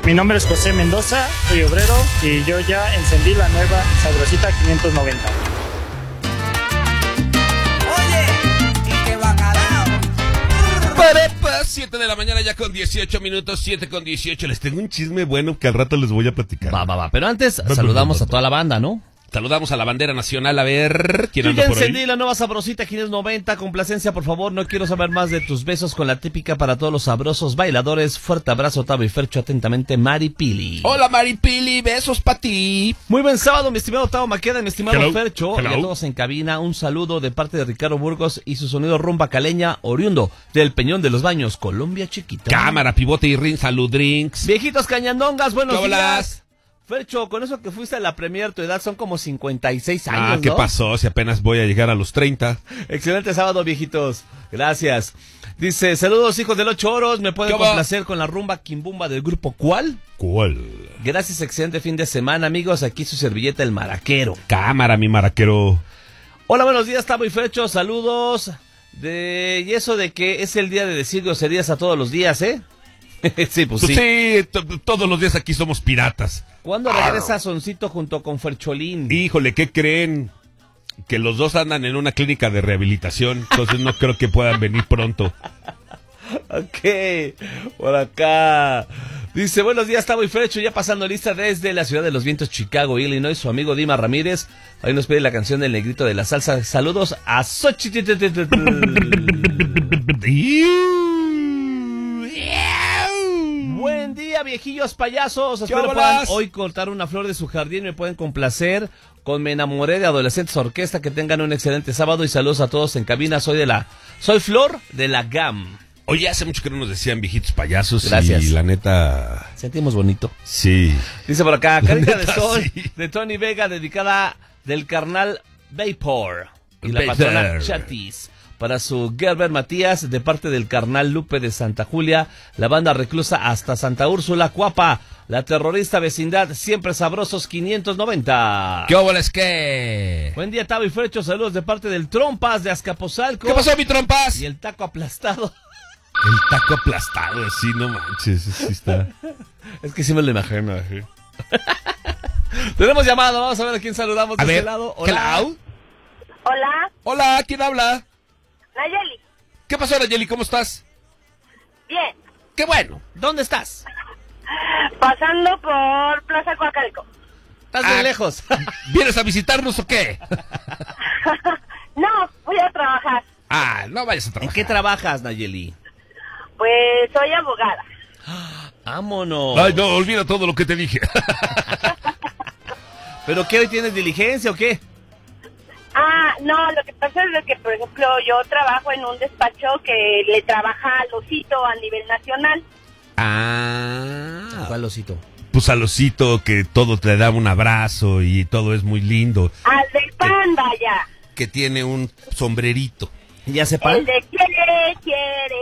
Mi nombre es José Mendoza, soy obrero y yo ya encendí la nueva Sabrosita 590. Oye, y qué bacalao. 7 de la mañana ya con 18 minutos, 7 con 18. Les tengo un chisme bueno que al rato les voy a platicar. Va. Pero antes saludamos a toda la banda, ¿no? Saludamos a la bandera nacional, a ver quién Yo anda ya por encendí ahí. la nueva Sabrosita 590, complacencia por favor, no quiero saber más de tus besos con la típica para todos los sabrosos bailadores. Fuerte abrazo, Tavo y Fercho, atentamente, Mari Pili. Hola Maripili, besos pa' ti. Muy buen sábado, mi estimado Tavo Maqueda, mi estimado Hello. Fercho, Hello. y a todos en cabina, un saludo de parte de Ricardo Burgos y su sonido rumba caleña, oriundo del Peñón de los Baños, Colombia Chiquita. Cámara, pivote y rin, salud drinks. Viejitos cañandongas, buenos ¿Qué días. bolas? Fercho, con eso que fuiste a la premier, tu edad son como 56 años, Ah, ¿qué ¿no? pasó? Si apenas voy a llegar a los 30. Excelente sábado, viejitos. Gracias. Dice, saludos hijos del 8 oros, me pueden ¿Qué va? complacer con la rumba quimbumba del grupo ¿Cuál? ¿Cuál? Gracias, excelente fin de semana, amigos. Aquí su servilleta, el maraquero. Cámara, mi maraquero. Hola, buenos días, Tavo y Fercho, saludos. Y eso de que es el día de decir groserías a todos los días, ¿eh? Sí, pues Pues sí. sí, todos los días aquí somos piratas. ¿Cuándo regresa Soncito junto con Fercholín? Híjole, ¿qué creen? Que los dos andan en una clínica de rehabilitación, entonces no creo que puedan venir pronto. Ok, por acá. Dice, buenos días, Tavo y Fercho, ya pasando lista desde la ciudad de los vientos, Chicago, Illinois, su amigo Dima Ramírez. Ahí nos pide la canción del Negrito de la Salsa. Saludos a Xochitl. Buen día, viejillos payasos. Espero ¿Qué puedan bolas? hoy cortar una flor de su jardín. Me pueden complacer con Me Enamoré de Adolescentes Orquesta. Que tengan un excelente sábado y saludos a todos en cabina. Soy Flor de la GAM. Oye, hace mucho que no nos decían viejitos payasos. Gracias. Y la neta, Sentimos bonito. sí. Dice por acá, Carita de Neta, Sol sí. de Tony Vega, dedicada del carnal Vapor y la Vapor. patrona Chatis. Para su Gerber Matías, de parte del carnal Lupe de Santa Julia, la banda reclusa hasta Santa Úrsula, Cuapa, la terrorista vecindad, siempre sabrosos 590. ¿Qué óboles qué? Buen día, Tavo y Frecho, saludos de parte del Trompas de Azcapotzalco. ¿Qué pasó, mi trompas? Y el taco aplastado. El taco aplastado, sí, no manches, sí está. Es que sí me lo imagino. Tenemos llamado, vamos a ver a quién saludamos de A ver, este lado. Hola. hello. Hola, Hola, ¿quién habla? Nayeli. ¿Qué pasó, Nayeli? ¿Cómo estás? Bien. Qué bueno. ¿Dónde estás? Pasando por Plaza Coacalco. Estás bien lejos. ¿Vienes a visitarnos o qué? No, voy a trabajar. Ah, no vayas a ¿En trabajar. qué trabajas, Nayeli? Pues soy abogada. Vámonos. Ay, no, olvida todo lo que te dije. ¿Pero qué, hoy tienes diligencia o qué? Ah, no, lo que pasa es de que, por ejemplo, yo trabajo en un despacho que le trabaja al osito a nivel nacional. Ah. ¿Cuál osito? Pues al osito que todo te da un abrazo y todo es muy lindo. Al del panda, ya. Que tiene un sombrerito. ¿Ya sepan? El de quiere, quiere.